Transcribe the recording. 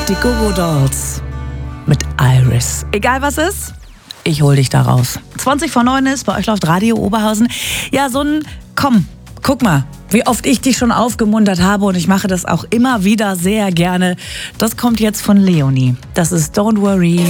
die Go-Go Dolls mit Iris. Egal was ist, ich hol dich da raus. 20:09 ist, bei euch läuft Radio Oberhausen. Ja, so ein, komm, guck mal, wie oft ich dich schon aufgemuntert habe und ich mache das auch immer wieder sehr gerne. Das kommt jetzt von Leonie. Das ist Don't Worry.